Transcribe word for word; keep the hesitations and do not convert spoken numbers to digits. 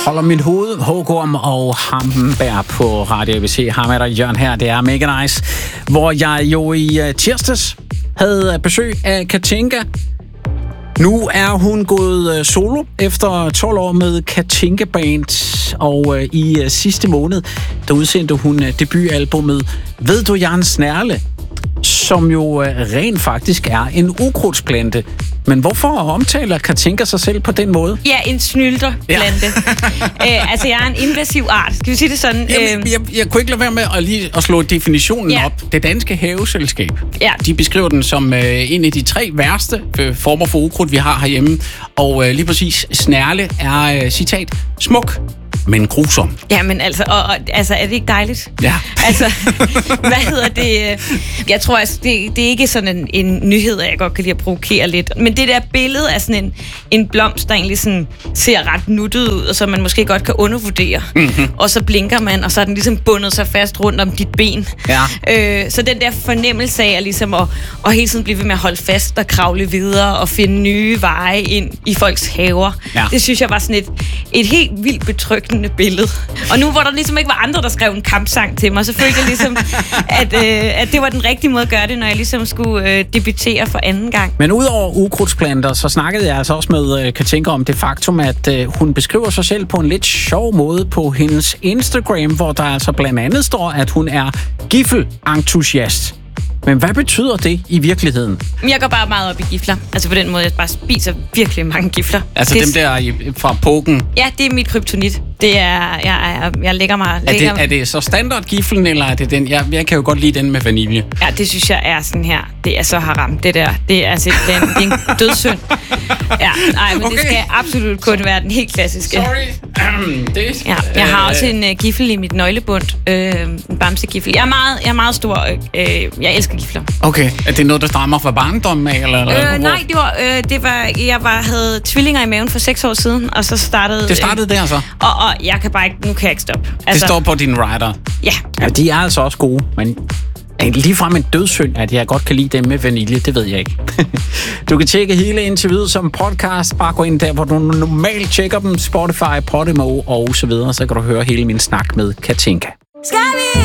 Holder mit hoved, Hågorm og Hamberg på Radio A B C. Ham er der Jørgen her, det er mega nice. Hvor jeg jo i uh, tirsdags havde besøg af Katinka. Nu er hun gået uh, solo efter tolv år med Katinka Band. Og uh, i uh, sidste måned, der udsendte hun uh, debutalbummet Ved du, jeg er en snærle? Som jo uh, rent faktisk er en ukrudtsplante. Men hvorfor omtaler Katinka sig selv på den måde? Ja, en snylterplante. Ja. Æ, altså, jeg er en invasiv art. Skal vi sige det sådan? Jamen, jeg, jeg kunne ikke lade være med at, lige at slå definitionen ja. op. Det Danske Haveselskab. Ja. De beskriver den som øh, en af de tre værste øh, former for ukrudt, vi har herhjemme. Og øh, lige præcis snærle er, øh, citat, smuk, men grusom. Jamen altså, og, og, altså, er det ikke dejligt? Ja. Altså, hvad hedder det? Jeg tror, altså, det, det er ikke sådan en, en nyhed, at jeg godt kan lide at provokere lidt. Men det der billede af sådan en, en blomst, der egentlig sådan ser ret nuttet ud, og så man måske godt kan undervurdere. Mm-hmm. Og så blinker man, og så er den ligesom bundet sig fast rundt om dit ben. Ja. Øh, så den der fornemmelse af at, ligesom at, at hele tiden blive ved med at holde fast og kravle videre og finde nye veje ind i folks haver, ja. Det synes jeg var sådan et, et helt vildt betryggende billede. Og nu, hvor der ligesom ikke var andre, der skrev en kampsang til mig, så følte jeg ligesom, at, øh, at det var den rigtige måde at gøre det, når jeg ligesom skulle øh, debutere for anden gang. Men udover ukrudtsplanter, så snakkede jeg altså også med øh, Katinka om det faktum, at øh, hun beskriver sig selv på en lidt sjov måde på hendes Instagram, hvor der altså blandt andet står, at hun er giffelentusiast. Men hvad betyder det i virkeligheden? Jeg går bare meget op i gifler. Altså på den måde, jeg bare spiser virkelig mange gifler. Altså det dem der fra poken? Ja, det er mit kryptonit. Det er, jeg, jeg, jeg lægger mig... Lægger... Er, det, er det så standardgiflen, eller er det den? Jeg, jeg kan jo godt lide den med vanilje. Ja, det synes jeg er sådan her. Det er så haram, det der. Det er altså det er en, det er en dødssynd. Ja, nej, men okay. Det skal absolut kun være den helt klassiske. Sorry. det, ja, jeg har også en uh, giffel i mit nøglebund. Øh, en bamsegiffel. Jeg er meget, jeg er meget stor. Øh, jeg elsker gifler. Okay. Er det noget, der stammer fra barndommen af? Eller, eller øh, nej, det var, øh, det var, jeg var, havde tvillinger i maven for seks år siden, og så startede... Det startede øh, der så? Og, og jeg kan bare ikke... Nu kan jeg ikke stoppe. Altså, det står på din rider? Ja. Ja, de er altså også gode, men... Ligefrem en dødssynd, at jeg godt kan lide dem med vanilje, det ved jeg ikke. Du kan tjekke hele interviewet som podcast. Bare gå ind der, hvor du normalt tjekker dem. Spotify, Podimo og så videre. Så kan du høre hele min snak med Katinka. Skal vi?